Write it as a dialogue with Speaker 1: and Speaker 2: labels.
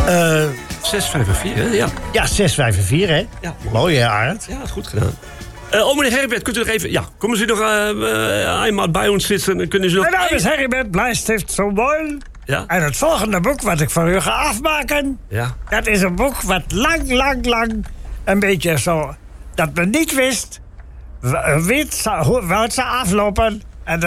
Speaker 1: 6, 5 en 4, hè? Ja.
Speaker 2: Ja, 6, 5 en 4, hè?
Speaker 1: Ja.
Speaker 2: Mooi, hè, Arend?
Speaker 1: Ja, goed gedaan. Meneer Herbert, kunt u nog even... Ja, komen u nog eenmaal bij ons zitten? En kunnen ze nog...
Speaker 3: Mijn naam is Herbert Blijstift zo mooi.
Speaker 1: Ja?
Speaker 3: En het volgende boek wat ik voor u ga afmaken...
Speaker 1: Ja.
Speaker 3: dat is een boek wat lang... een beetje zo... dat men niet wist... hoe het zou aflopen...